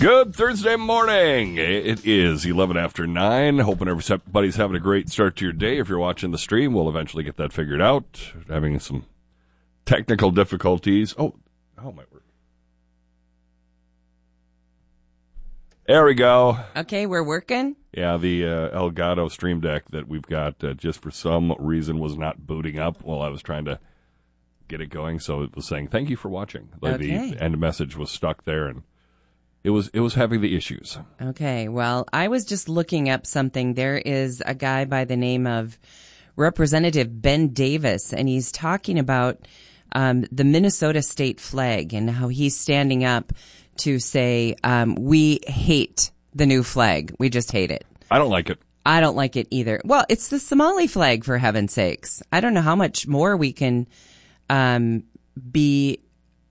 Good Thursday morning. It is 11 after 9. Hoping everybody's having a great start to your day. If you're watching the stream, we'll eventually get that figured out. Having some technical difficulties. Oh, it might work. There we go. Okay, we're working. Yeah, the Elgato Stream Deck that we've got just for some reason was not booting up while I was trying to get it going. So it was saying, thank you for watching. Okay. The end message was stuck there, and it was having the issues. Okay, well, I was just looking up something. There is a guy by the name of Representative Ben Davis, and he's talking about the Minnesota state flag and how he's standing up to say, we hate the new flag. We just hate it. I don't like it. I don't like it either. Well, it's the Somali flag, for heaven's sakes. I don't know how much more we can be,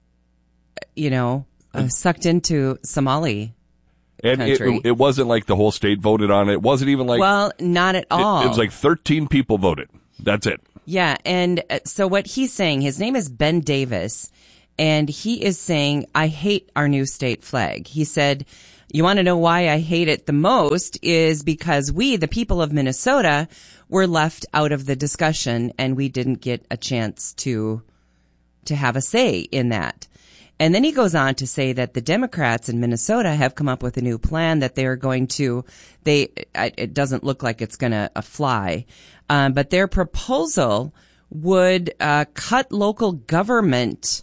sucked into Somali country. And it wasn't like the whole state voted on it. It wasn't even like... Well, not at all. It was like 13 people voted. That's it. Yeah, and so what he's saying, his name is Ben Davis, and he is saying, I hate our new state flag. He said, you want to know why I hate it the most is because we, the people of Minnesota, were left out of the discussion, and we didn't get a chance to have a say in that. And then he goes on to say that the Democrats in Minnesota have come up with a new plan that they are going to, it doesn't look like it's going to fly, but their proposal would cut local government,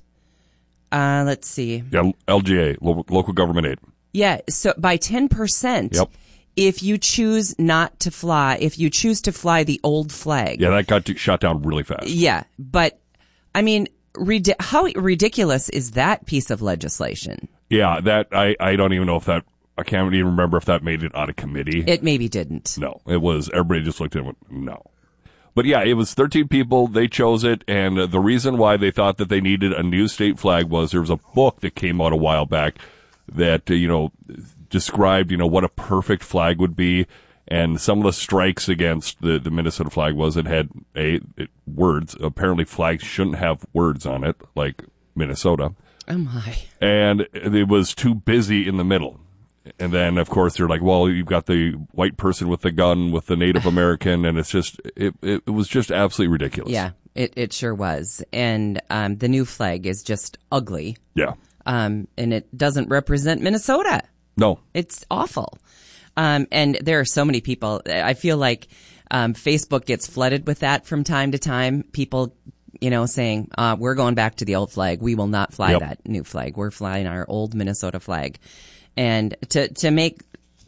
let's see. Yeah, LGA, local government aid. Yeah, so by 10%. Yep. If you choose not to fly, if you choose to fly the old flag. Yeah, that got shot down really fast. Yeah, but, I mean... how ridiculous is that piece of legislation? Yeah, that I don't even know if that, I can't even remember if that made it out of committee. It maybe didn't. No, it was, everybody just looked at it and went, no. But yeah, it was 13 people, they chose it, and the reason why they thought that they needed a new state flag was there was a book that came out a while back that, described, what a perfect flag would be. And some of the strikes against the Minnesota flag was it had words. Apparently flags shouldn't have words on it, like Minnesota. Oh, my. And it was too busy in the middle. And then, of course, they're like, well, you've got the white person with the gun with the Native American, and it's just, it was just absolutely ridiculous. Yeah, it sure was. And the new flag is just ugly. Yeah. And it doesn't represent Minnesota. No. It's awful. And there are so many people. I feel like Facebook gets flooded with that from time to time. People, saying, we're going back to the old flag. We will not fly that new flag. We're flying our old Minnesota flag. And to make,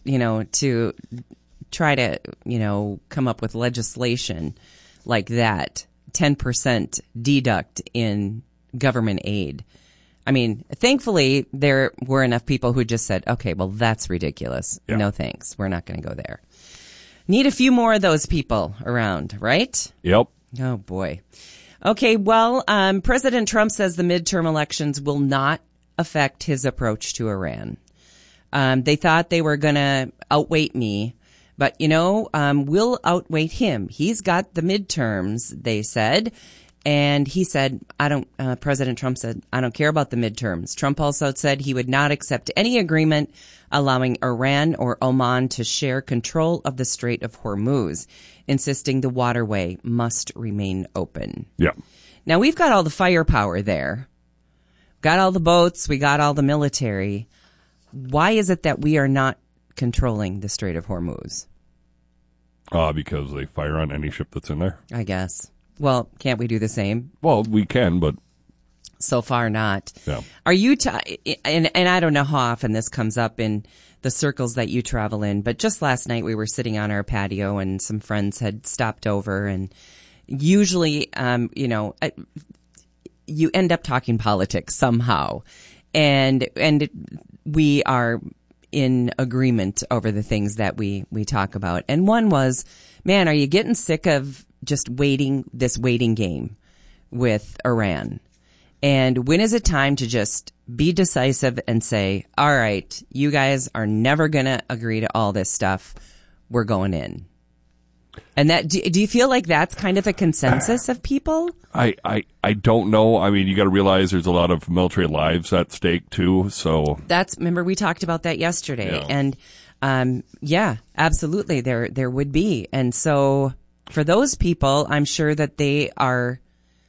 to try to, come up with legislation like that, 10% deduct in government aid. I mean, thankfully, there were enough people who just said, okay, well, that's ridiculous. Yeah. No thanks. We're not going to go there. Need a few more of those people around, right? Yep. Oh, boy. Okay, well, President Trump says the midterm elections will not affect his approach to Iran. They thought they were going to outweight me, but, we'll outweight him. He's got the midterms, they said. And he said, President Trump said, I don't care about the midterms. Trump also said he would not accept any agreement allowing Iran or Oman to share control of the Strait of Hormuz, insisting the waterway must remain open. Yeah. Now, we've got all the firepower there. Got all the boats. We got all the military. Why is it that we are not controlling the Strait of Hormuz? Because they fire on any ship that's in there. I guess. Well, can't we do the same? Well, we can, but so far not. Yeah. Are you and I don't know how often this comes up in the circles that you travel in, but just last night we were sitting on our patio and some friends had stopped over, and usually you end up talking politics somehow. And we are in agreement over the things that we talk about. And one was, man, are you getting sick of just this waiting game with Iran? And when is it time to just be decisive and say, all right, you guys are never going to agree to all this stuff. We're going in. And that, do you feel like that's kind of a consensus of people? I don't know. I mean, you got to realize there's a lot of military lives at stake too. So Remember we talked about that yesterday. Yeah. And, yeah, absolutely. There would be. And so for those people, I'm sure that they are,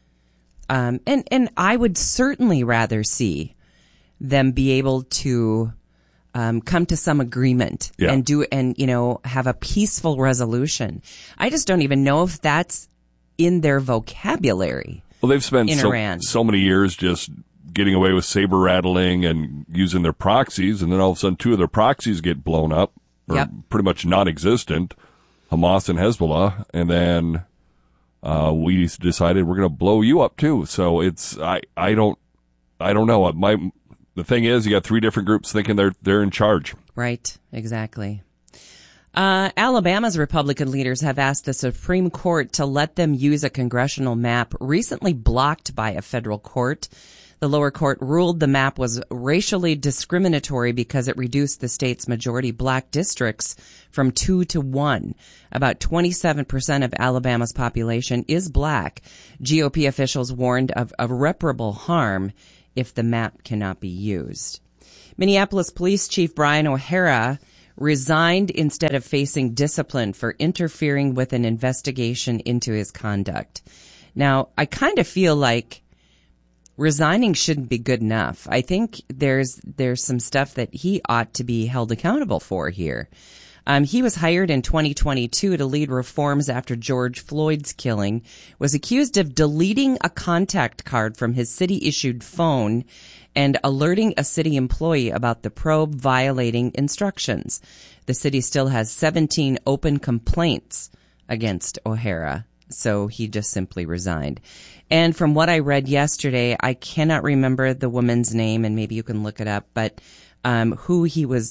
and I would certainly rather see them be able to come to some agreement and have a peaceful resolution. I just don't even know if that's in their vocabulary. Well, they've spent Iran. so many years just getting away with saber rattling and using their proxies, and then all of a sudden 2 of their proxies get blown up or pretty much non-existent, Hamas and Hezbollah, and then we decided we're going to blow you up too. So it's I don't know. The thing is, you got 3 different groups thinking they're in charge. Right, exactly. Alabama's Republican leaders have asked the Supreme Court to let them use a congressional map recently blocked by a federal court. The lower court ruled the map was racially discriminatory because it reduced the state's majority black districts from 2 to 1. About 27% of Alabama's population is black. GOP officials warned of irreparable harm if the map cannot be used. Minneapolis Police Chief Brian O'Hara resigned instead of facing discipline for interfering with an investigation into his conduct. Now, I kind of feel like resigning shouldn't be good enough. I think there's some stuff that he ought to be held accountable for here. He was hired in 2022 to lead reforms after George Floyd's killing, was accused of deleting a contact card from his city-issued phone and alerting a city employee about the probe violating instructions. The city still has 17 open complaints against O'Hara, so he just simply resigned. And from what I read yesterday, I cannot remember the woman's name, and maybe you can look it up, but who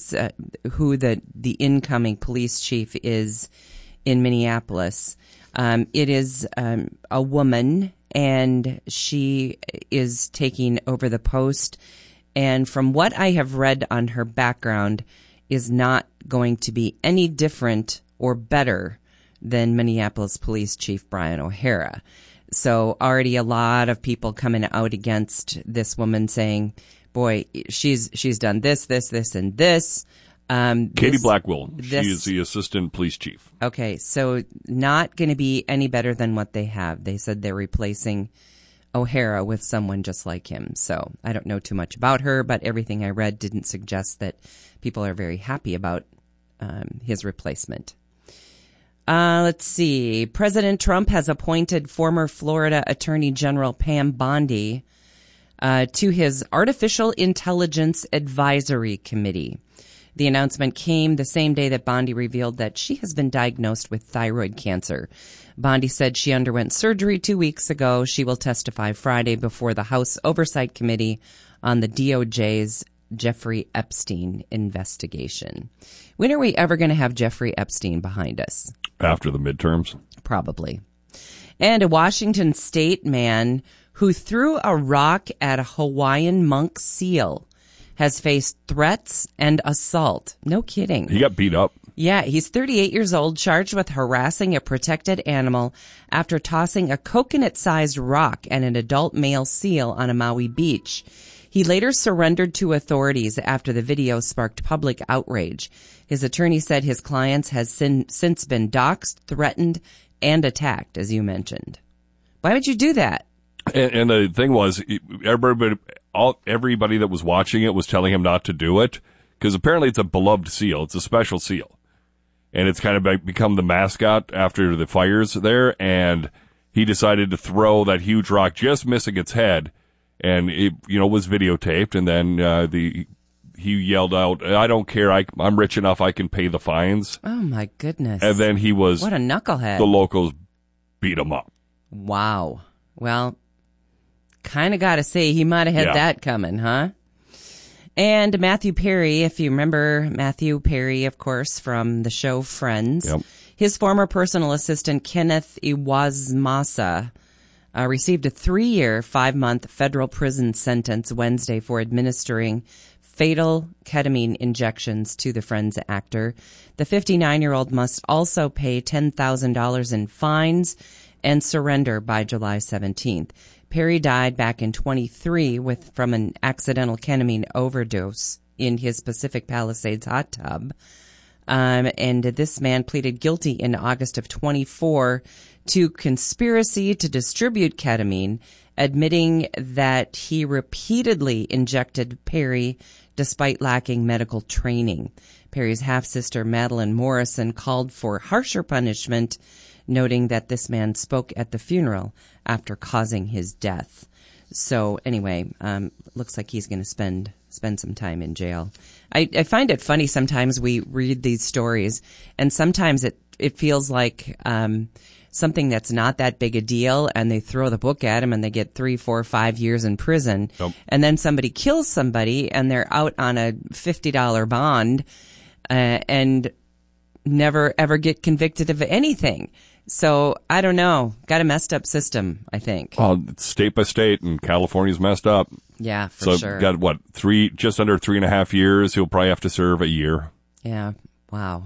the incoming police chief is in Minneapolis. It is a woman, and she is taking over the post. And from what I have read on her background, is not going to be any different or better than Minneapolis Police Chief Brian O'Hara. So already a lot of people coming out against this woman saying, boy, she's done this, and this. Katie Blackwell. She is the assistant police chief. Okay, so not going to be any better than what they have. They said they're replacing O'Hara with someone just like him. So I don't know too much about her, but everything I read didn't suggest that people are very happy about his replacement. Let's see. President Trump has appointed former Florida Attorney General Pam Bondi to his Artificial Intelligence Advisory Committee. The announcement came the same day that Bondi revealed that she has been diagnosed with thyroid cancer. Bondi said she underwent surgery 2 weeks ago. She will testify Friday before the House Oversight Committee on the DOJ's Jeffrey Epstein investigation. When are we ever going to have Jeffrey Epstein behind us? After the midterms. Probably. And a Washington State man who threw a rock at a Hawaiian monk seal has faced threats and assault. No kidding. He got beat up. Yeah, he's 38 years old, charged with harassing a protected animal after tossing a coconut-sized rock at an adult male seal on a Maui beach. He later surrendered to authorities after the video sparked public outrage. His attorney said his client has since been doxxed, threatened, and attacked, as you mentioned. Why would you do that? And the thing was, everybody that was watching it was telling him not to do it, because apparently it's a beloved seal. It's a special seal. And it's kind of become the mascot after the fires there, and he decided to throw that huge rock, just missing its head, and it, was videotaped, and then he yelled out, "I don't care, I'm rich enough, I can pay the fines." Oh my goodness. And then he was... What a knucklehead. The locals beat him up. Wow. Well, kind of got to say he might have had that coming, huh? And Matthew Perry, if you remember Matthew Perry, of course, from the show Friends, yep. His former personal assistant, Kenneth Iwasmasa, received a 3-year, 5-month federal prison sentence Wednesday for administering fatal ketamine injections to the Friends actor. The 59-year-old must also pay $10,000 in fines and surrender by July 17th. Perry died back in 23 from an accidental ketamine overdose in his Pacific Palisades hot tub. And this man pleaded guilty in August of 24 to conspiracy to distribute ketamine, admitting that he repeatedly injected Perry despite lacking medical training. Perry's half-sister, Madeline Morrison, called for harsher punishment, noting that this man spoke at the funeral after causing his death. So anyway, looks like he's going to spend some time in jail. I find it funny sometimes we read these stories, and sometimes it feels like something that's not that big a deal, and they throw the book at him and they get 3, 4, 5 years in prison. Yep. And then somebody kills somebody and they're out on a $50 bond and never ever get convicted of anything. So I don't know. Got a messed up system, I think. Well, it's state by state, and California's messed up. Yeah, for so sure. So got just under 3.5 years. He'll probably have to serve a year. Yeah. Wow.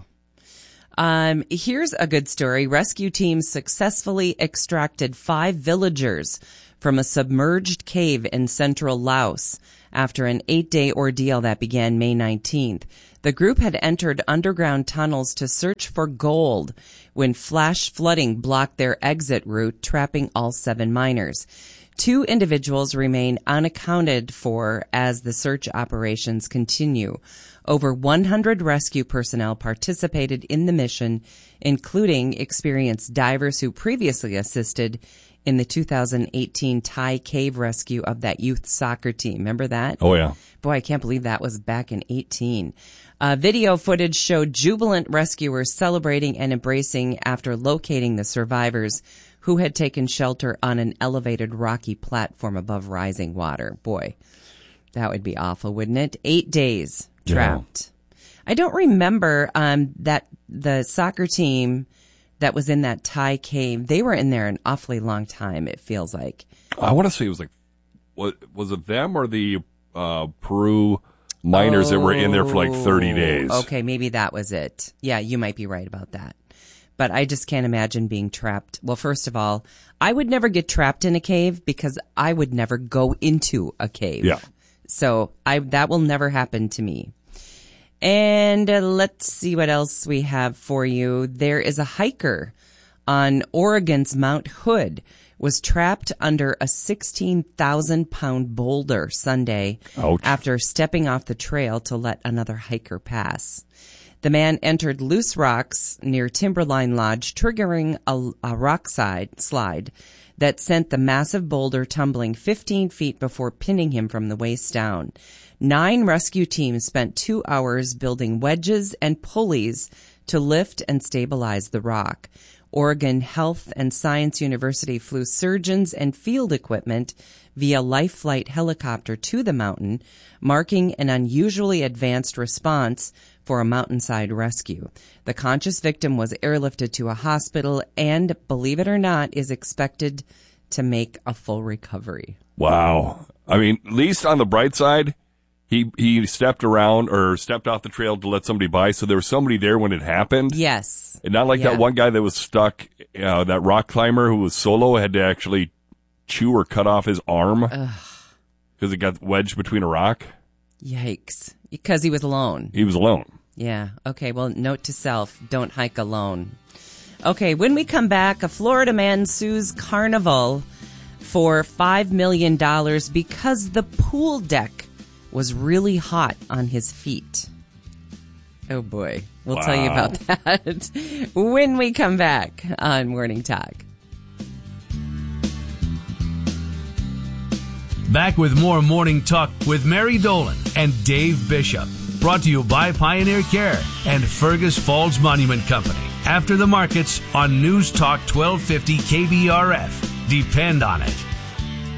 Here's a good story. Rescue teams successfully extracted 5 villagers from a submerged cave in central Laos after an 8-day ordeal that began May 19th. The group had entered underground tunnels to search for gold when flash flooding blocked their exit route, trapping all 7 miners. 2 individuals remain unaccounted for as the search operations continue. Over 100 rescue personnel participated in the mission, including experienced divers who previously assisted in the 2018 Thai cave rescue of that youth soccer team. Remember that? Oh, yeah. Boy, I can't believe that was back in 18. Video footage showed jubilant rescuers celebrating and embracing after locating the survivors who had taken shelter on an elevated rocky platform above rising water. Boy, that would be awful, wouldn't it? 8 days trapped. Yeah. I don't remember that the soccer team that was in that Thai cave, they were in there an awfully long time, it feels like. I want to say it was was it them or the Peru miners that were in there for like 30 days? Okay, maybe that was it. Yeah, you might be right about that. But I just can't imagine being trapped. Well, first of all, I would never get trapped in a cave because I would never go into a cave. Yeah. So that will never happen to me. And let's see what else we have for you. There is a hiker on Oregon's Mount Hood was trapped under a 16,000-pound boulder Sunday. Ouch. After stepping off the trail to let another hiker pass. The man entered loose rocks near Timberline Lodge, triggering a rock slide that sent the massive boulder tumbling 15 feet before pinning him from the waist down. 9 rescue teams spent 2 hours building wedges and pulleys to lift and stabilize the rock. Oregon Health and Science University flew surgeons and field equipment via life flight helicopter to the mountain, marking an unusually advanced response for a mountainside rescue. The conscious victim was airlifted to a hospital and, believe it or not, is expected to make a full recovery. Wow. I mean, at least on the bright side, he stepped around or stepped off the trail to let somebody by, so there was somebody there when it happened. Yes. And not like that one guy that was stuck, that rock climber who was solo had to actually chew or cut off his arm because it got wedged between a rock. Yikes. Because he was alone. He was alone. Yeah. Okay, well, note to self, don't hike alone. Okay, when we come back, a Florida man sues Carnival for $5 million because the pool deck was really hot on his feet. Oh, boy. We'll tell you about that when we come back on Morning Talk. Back with more Morning Talk with Mary Dolan and Dave Bishop. Brought to you by Pioneer Care and Fergus Falls Monument Company. After the markets on News Talk 1250 KBRF. Depend on it.